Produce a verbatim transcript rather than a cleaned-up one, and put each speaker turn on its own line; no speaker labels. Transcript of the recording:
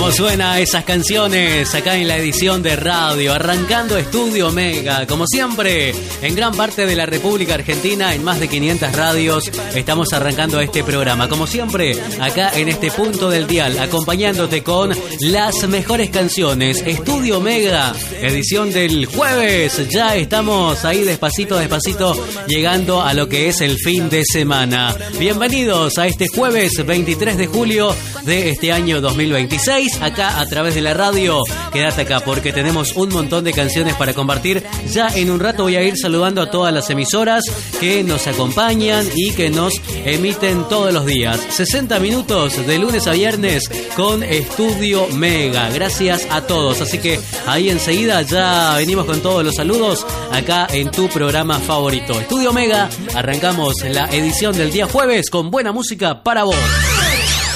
cómo suena esas canciones acá en la edición de radio, arrancando Estudio Mega. Como siempre, en gran parte de la República Argentina, en más de quinientas radios, estamos arrancando este programa. Como siempre, acá en este punto del dial, acompañándote con las mejores canciones. Estudio Mega, edición del jueves. Ya estamos ahí despacito, despacito, llegando a lo que es el fin de semana. Bienvenidos a este jueves veintitrés de julio de este año dos mil veintiséis, acá a través de la radio. Quédate acá porque tenemos un montón de canciones para compartir. Ya en un rato voy a ir saludando a todas las emisoras que nos acompañan y que nos emiten todos los días. sesenta minutos de lunes a viernes con Estudio Mega. Gracias a todos. Así que ahí enseguida ya venimos con todos los saludos acá en tu programa favorito. Estudio Mega, arrancamos la edición del día jueves con buena música para vos.